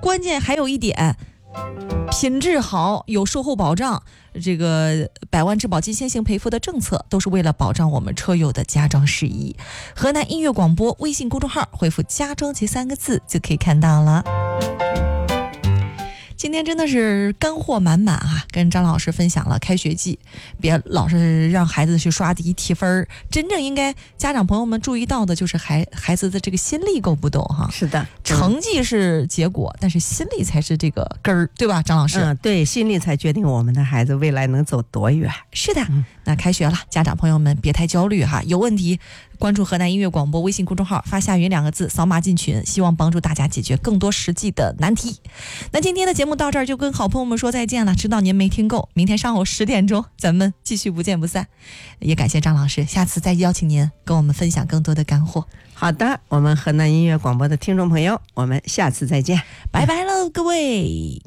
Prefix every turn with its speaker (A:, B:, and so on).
A: 关键还有一点，品质好，有售后保障，这个100万质保金先行赔付的政策，都是为了保障我们车友的家装事宜。河南音乐广播微信公众号回复家装这3个字就可以看到了。今天真的是干货满满啊，跟张老师分享了开学季，别老是让孩子去刷题提分，真正应该家长朋友们注意到的就是孩子的这个心力够不够哈。
B: 是的，
A: 成绩是结果，但是心力才是这个根儿，对吧，张老师？
B: 对，心力才决定我们的孩子未来能走多远。
A: 是的，那开学了，家长朋友们别太焦虑哈，有问题关注河南音乐广播微信公众号，发夏云2个字，扫码进群，希望帮助大家解决更多实际的难题。那今天的节目到这儿就跟好朋友们说再见了，知道您没听够，明天上午10点钟咱们继续不见不散。也感谢张老师，下次再邀请您跟我们分享更多的干货。
B: 好的，我们河南音乐广播的听众朋友，我们下次再见，
A: 拜拜喽，各位。